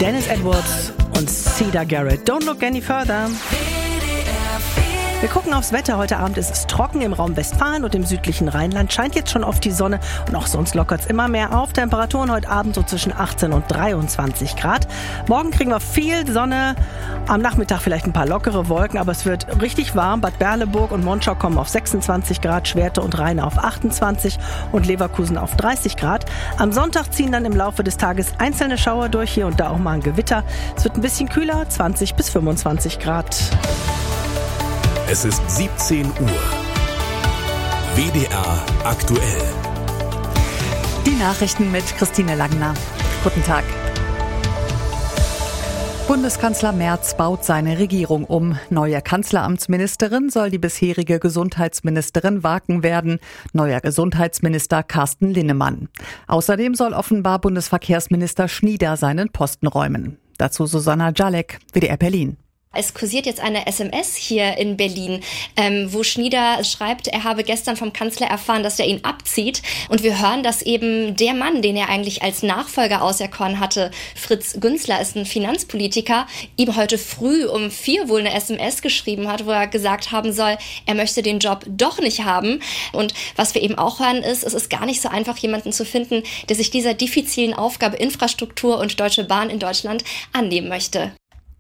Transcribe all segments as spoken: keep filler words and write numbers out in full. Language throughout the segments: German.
Dennis Edwards und Cedar Garrett. Don't look any further. Wir gucken aufs Wetter. Heute Abend ist es trocken im Raum Westfalen und im südlichen Rheinland. Scheint jetzt schon oft die Sonne und auch sonst lockert es immer mehr auf. Temperaturen heute Abend so zwischen achtzehn und dreiundzwanzig Grad. Morgen kriegen wir viel Sonne. Am Nachmittag vielleicht ein paar lockere Wolken, aber es wird richtig warm. Bad Berleburg und Monschau kommen auf sechsundzwanzig Grad, Schwerte und Rheine auf achtundzwanzig und Leverkusen auf dreißig Grad. Am Sonntag ziehen dann im Laufe des Tages einzelne Schauer durch, hier und da auch mal ein Gewitter. Es wird ein bisschen kühler, zwanzig bis fünfundzwanzig Grad. Es ist siebzehn Uhr. W D R aktuell. Die Nachrichten mit Christine Langner. Guten Tag. Bundeskanzler Merz baut seine Regierung um. Neue Kanzleramtsministerin soll die bisherige Gesundheitsministerin Waken werden. Neuer Gesundheitsminister Carsten Linnemann. Außerdem soll offenbar Bundesverkehrsminister Schnieder seinen Posten räumen. Dazu Susanna Jalek, W D R Berlin. Es kursiert jetzt eine S M S hier in Berlin, ähm, wo Schnieder schreibt, er habe gestern vom Kanzler erfahren, dass er ihn abzieht. Und wir hören, dass eben der Mann, den er eigentlich als Nachfolger auserkoren hatte, Fritz Günzler, ist ein Finanzpolitiker, ihm heute früh um vier wohl eine S M S geschrieben hat, wo er gesagt haben soll, er möchte den Job doch nicht haben. Und was wir eben auch hören ist, es ist gar nicht so einfach, jemanden zu finden, der sich dieser diffizilen Aufgabe Infrastruktur und Deutsche Bahn in Deutschland annehmen möchte.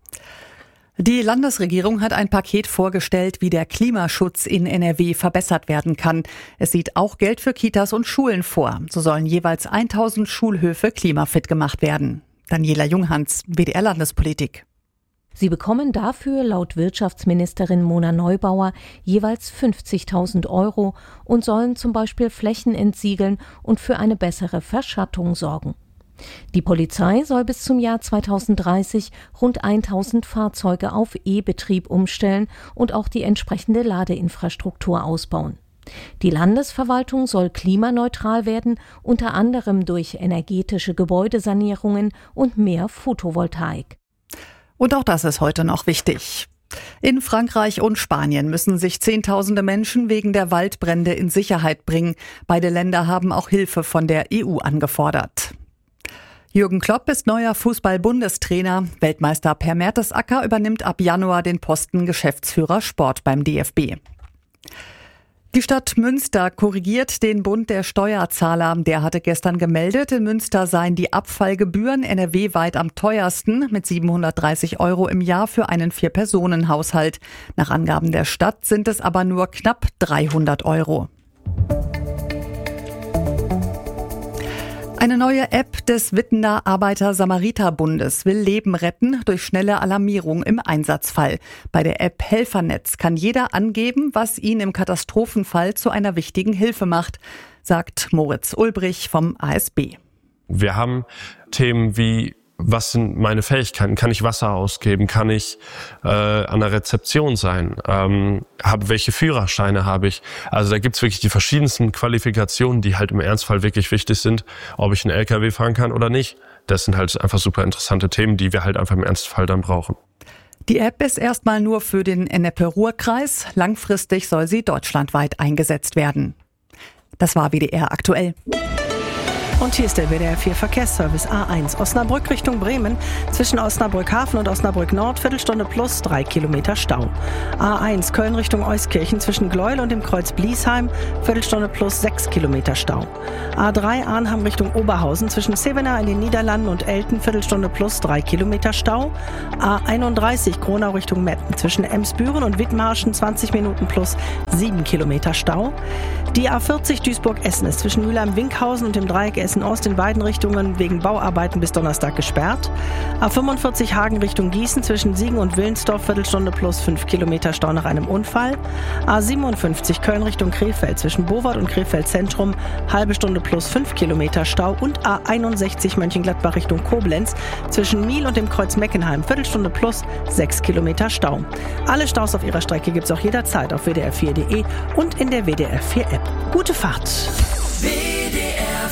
Die Landesregierung hat ein Paket vorgestellt, wie der Klimaschutz in N R W verbessert werden kann. Es sieht auch Geld für Kitas und Schulen vor. So sollen jeweils tausend Schulhöfe klimafit gemacht werden. Daniela Junghans, W D R Landespolitik. Sie bekommen dafür laut Wirtschaftsministerin Mona Neubauer jeweils fünfzigtausend Euro und sollen zum Beispiel Flächen entsiegeln und für eine bessere Verschattung sorgen. Die Polizei soll bis zum Jahr zweitausenddreißig rund tausend Fahrzeuge auf E-Betrieb umstellen und auch die entsprechende Ladeinfrastruktur ausbauen. Die Landesverwaltung soll klimaneutral werden, unter anderem durch energetische Gebäudesanierungen und mehr Photovoltaik. Und auch das ist heute noch wichtig. In Frankreich und Spanien müssen sich Zehntausende Menschen wegen der Waldbrände in Sicherheit bringen. Beide Länder haben auch Hilfe von der E U angefordert. Jürgen Klopp ist neuer Fußball-Bundestrainer. Weltmeister Per Mertesacker übernimmt ab Januar den Posten Geschäftsführer Sport beim D F B. Die Stadt Münster korrigiert den Bund der Steuerzahler. Der hatte gestern gemeldet, in Münster seien die Abfallgebühren N R W-weit am teuersten mit siebenhundertdreißig Euro im Jahr für einen Vier-Personen-Haushalt. Nach Angaben der Stadt sind es aber nur knapp dreihundert Euro. Eine neue App des Wittener Arbeiter-Samariter-Bundes will Leben retten durch schnelle Alarmierung im Einsatzfall. Bei der App Helfernetz kann jeder angeben, was ihn im Katastrophenfall zu einer wichtigen Hilfe macht, sagt Moritz Ulbrich vom A S B. Wir haben Themen wie: Was sind meine Fähigkeiten? Kann ich Wasser ausgeben? Kann ich äh, an der Rezeption sein? Ähm, hab, welche Führerscheine habe ich? Also da gibt's wirklich die verschiedensten Qualifikationen, die halt im Ernstfall wirklich wichtig sind, ob ich einen L K W fahren kann oder nicht. Das sind halt einfach super interessante Themen, die wir halt einfach im Ernstfall dann brauchen. Die App ist erstmal nur für den Ennepe-Ruhr-Kreis. Langfristig soll sie deutschlandweit eingesetzt werden. Das war W D R aktuell. Und hier ist der W D R vier Verkehrsservice A eins. Osnabrück Richtung Bremen. Zwischen Osnabrück Hafen und Osnabrück Nord Viertelstunde plus drei Kilometer Stau. A eins Köln Richtung Euskirchen zwischen Gleuel und dem Kreuz Bliesheim. Viertelstunde plus sechs Kilometer Stau. A drei Arnhem Richtung Oberhausen zwischen Zevenaar in den Niederlanden und Elten. Viertelstunde plus drei Kilometer Stau. A einunddreißig Kronau Richtung Metten zwischen Emsbüren und Wittmarschen zwanzig Minuten plus sieben Kilometer Stau. Die A vierzig Duisburg-Essen ist zwischen Mülheim-Winkhausen und dem Dreieck Essen-Ost in beiden Richtungen wegen Bauarbeiten bis Donnerstag gesperrt. A fünfundvierzig Hagen Richtung Gießen zwischen Siegen und Willensdorf Viertelstunde plus fünf Kilometer Stau nach einem Unfall. A siebenundfünfzig Köln Richtung Krefeld zwischen Bowart und Krefeld Zentrum halbe Stunde plus fünf Kilometer Stau und A einundsechzig Mönchengladbach Richtung Koblenz zwischen Miel und dem Kreuz Meckenheim Viertelstunde plus sechs Kilometer Stau. Alle Staus auf ihrer Strecke gibt's auch jederzeit auf w d r vier punkt d e und in der W D R vier App. Gute Fahrt! W D R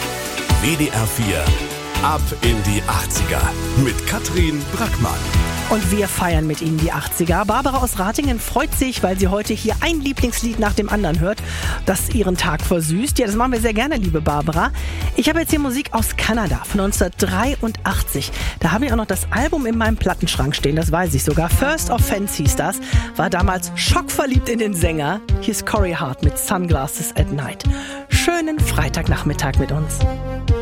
vier. W D R vier. Ab in die achtziger mit Katrin Brackmann. Und wir feiern mit Ihnen die achtziger. Barbara aus Ratingen freut sich, weil sie heute hier ein Lieblingslied nach dem anderen hört, das ihren Tag versüßt. Ja, das machen wir sehr gerne, liebe Barbara. Ich habe jetzt hier Musik aus Kanada von neunzehnhundertdreiundachtzig. Da habe ich auch noch das Album in meinem Plattenschrank stehen, das weiß ich sogar. First Offense hieß das, war damals schockverliebt in den Sänger. Hier ist Corey Hart mit Sunglasses at Night. Schönen Freitagnachmittag mit uns.